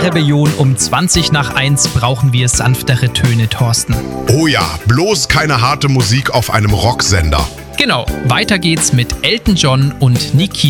der Rebellion um 1:20 brauchen wir sanftere Töne, Thorsten. Oh ja, bloß keine harte Musik auf einem Rocksender. Genau, weiter geht's mit Elton John und Nikita.